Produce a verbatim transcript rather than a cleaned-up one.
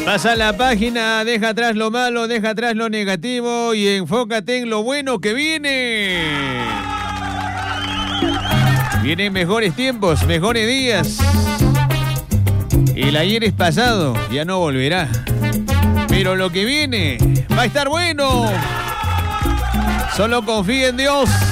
Pasa la página, deja atrás lo malo, deja atrás lo negativo y enfócate en lo bueno que viene. Vienen mejores tiempos, mejores días. El ayer es pasado, ya no volverá. Pero lo que viene va a estar bueno. Solo confía en Dios.